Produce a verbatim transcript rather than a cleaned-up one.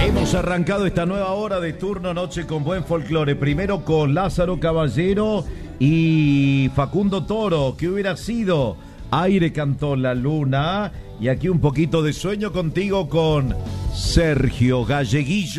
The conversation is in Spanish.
Hemos arrancado esta nueva hora de Turno Noche con buen folclore. Primero con Lázaro Caballero y Facundo Toro. ¿Qué hubiera sido? Aire cantó la luna. Y aquí un poquito de sueño contigo con Sergio Galleguillo.